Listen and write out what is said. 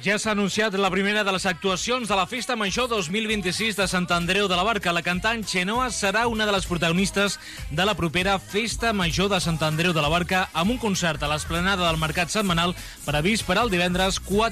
Ja s'ha anunciat la primera de les actuacions de la Festa Major 2026 de Sant Andreu de la Barca. La cantant Xenoa serà una de les protagonistes de la propera Festa Major de Sant Andreu de la Barca amb un concert a l'esplanada del Mercat Setmanal previst per al divendres 4